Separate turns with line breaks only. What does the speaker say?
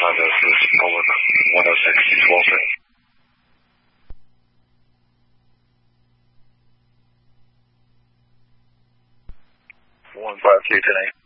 this is Poland 106 East Walton. 153 tonight.